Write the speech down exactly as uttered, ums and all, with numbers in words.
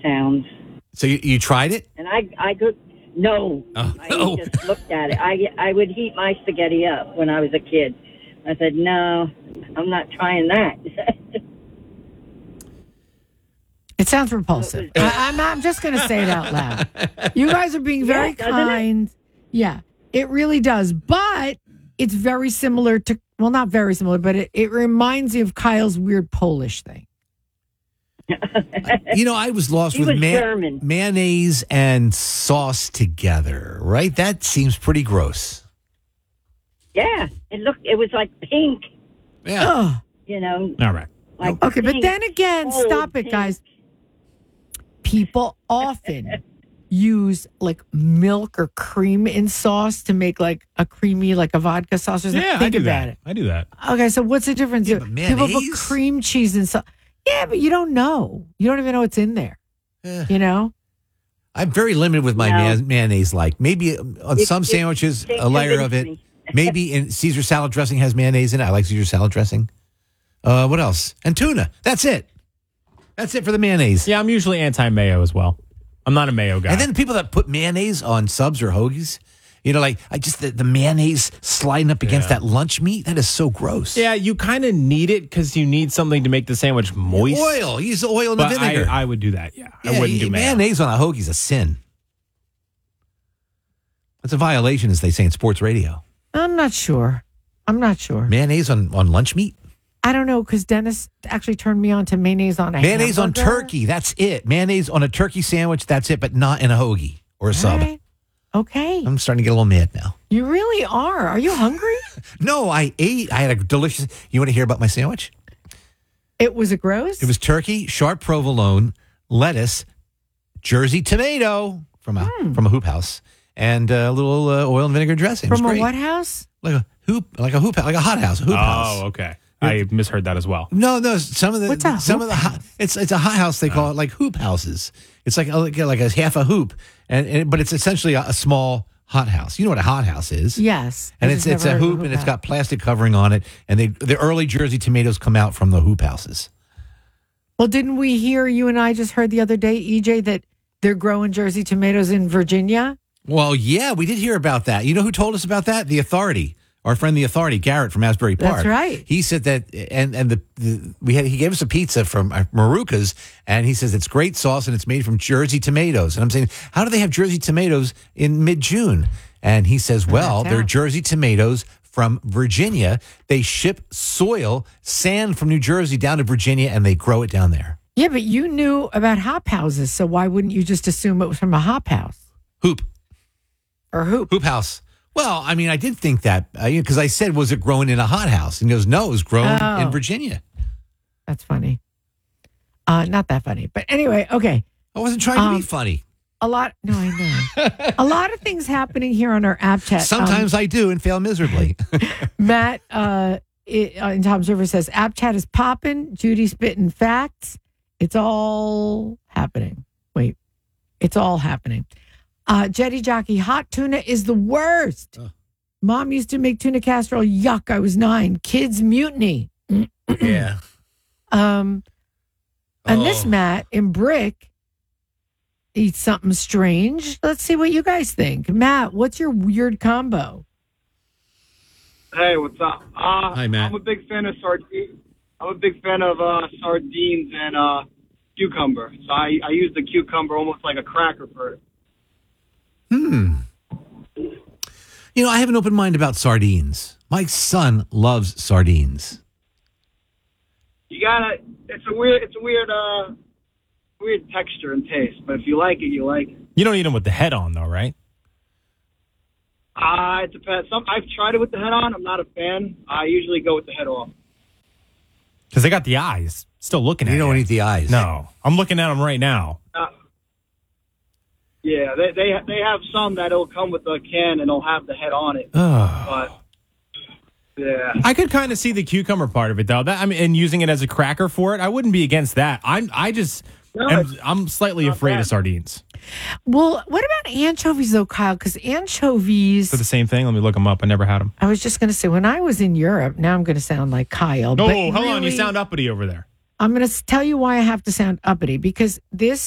sounds. So you, you tried it? And I, I could, no, Oh, I no. just looked at it. I, I would heat my spaghetti up when I was a kid. I said, no, I'm not trying that. It sounds repulsive. I, I'm, I'm just going to say it out loud. You guys are being very Yeah, doesn't kind. Yeah, it really does. But it's very similar to, well, not very similar, but it, it reminds me of Kyle's weird Polish thing. You know, I was lost He with was ma- German. mayonnaise and sauce together, right? That seems pretty gross. Yeah, it looked, it was like pink, Yeah. Oh, you know. All right. Like okay, but pink, then again, cold stop it, pink. guys. People often use like milk or cream in sauce to make like a creamy, like a vodka sauce or something. Yeah, Think I do about that. it. I do that. Okay, so what's the difference? Yeah, but People put mayonnaise? cream cheese in sauce. Yeah, but you don't know. You don't even know what's in there. Eh. You know? I'm very limited with my No. ma- mayonnaise. Like maybe on You- some you- sandwiches, you a layer of it. convinced me. Maybe in Caesar salad dressing has mayonnaise in it. I like Caesar salad dressing. Uh, what else? And tuna. That's it. That's it for the mayonnaise. Yeah, I'm usually anti-mayo as well. I'm not a mayo guy. And then people that put mayonnaise on subs or hoagies, you know, like I just the, the mayonnaise sliding up against Yeah. that lunch meat. That is so gross. yeah, you kind of need it because you need something to make the sandwich moist. Oil. Use the oil and the But I, vinegar. I would do that, yeah. I Yeah, wouldn't do mayo. mayonnaise on a hoagie is a sin. That's a violation, as they say in sports radio. I'm not sure. I'm not sure. Mayonnaise on, on lunch meat? I don't know because Dennis actually turned me on to mayonnaise on a Mayonnaise on hamburger. turkey. That's it. Mayonnaise on a turkey sandwich. That's it, but not in a hoagie or a All sub. right. Okay. I'm starting to get a little mad now. You really are. Are you hungry? No, I ate. I had a delicious. You want to hear about my sandwich? It was a gross? It was turkey, sharp provolone, lettuce, Jersey tomato from a from a hoop house, and a little uh, oil and vinegar dressing. It was from a great. what house? Like a hoop, like a hoop, like a hot house, a hoop house. Oh, okay. I misheard that as well. No, no. Some of the What's a some hoop of the hot, house? it's it's a hot house. They call it like hoop houses. It's like a, like a- like a half a hoop, and, and but it's essentially a, a small hot house. You know what a hot house is? Yes. And I it's just it's never a heard of hoop, and it's house. got plastic covering on it. And they the early Jersey tomatoes come out from the hoop houses. Well, didn't we hear, you and I just heard the other day, E J, that they're growing Jersey tomatoes in Virginia? Well, yeah, we did hear about that. You know who told us about that? The Authority. Our friend, the Authority, Garrett from Asbury Park. That's right. He said that, and and the, the we had he gave us a pizza from uh, Maruca's, and he says it's great sauce and it's made from Jersey tomatoes. And I'm saying, how do they have Jersey tomatoes in mid June? And he says, well, that's they're out. Jersey tomatoes from Virginia. They ship soil, sand from New Jersey down to Virginia, and they grow it down there. Yeah, but you knew about hop houses, so why wouldn't you just assume it was from a hop house Hoop, or hoop? hoop house. Well, I mean, I did think that because I said, was it grown in a hot house? And he goes, no, it was grown Oh. in Virginia. That's funny. Uh, not that funny. But anyway, okay. I wasn't trying to Um, be funny. A lot, no, I know. A lot of things happening here on our app chat. Um, Sometimes I do and fail miserably. Matt uh, it, uh, in Tom's River says, app chat is popping. Judy spitting facts. It's all happening. Wait, it's all happening. Uh, Jetty Jockey, hot tuna is the worst. Ugh. Mom used to make tuna casserole. Yuck, I was nine. Kids mutiny. yeah. Um, and this Oh. Matt in Brick eats something strange. Let's see what you guys think. Matt, what's your weird combo? Hey, what's up? Uh, Hi, Matt. I'm a big fan of sardines. I'm a big fan of uh, sardines and uh, cucumber. So I, I use the cucumber almost like a cracker for it. Hmm. You know, I have an open mind about sardines. My son loves sardines. You gotta. It's a weird. It's a weird. Uh, weird texture and taste. But if you like it, you like it. You don't eat them with the head on, though, right? Uh, it depends. Some I've tried it with the head on. I'm not a fan. I usually go with the head off. Because they got the eyes. Still looking at You you. don't eat the eyes. No. I'm looking at them right now. Uh, yeah, they they they have some that'll come with a can and it'll have the head on it. Ugh. But yeah, I could kind of see the cucumber part of it, though. That I mean, and using it as a cracker for it, I wouldn't be against that. I'm, I just, No, am, it's I'm slightly not afraid bad. of sardines. Well, what about anchovies, though, Kyle? Because anchovies, For the same thing, let me look them up. I never had them. I was just going to say, when I was in Europe, now I'm going to sound like Kyle. No, but hold on. You really, sound uppity over there. I'm going to tell you why I have to sound uppity, because this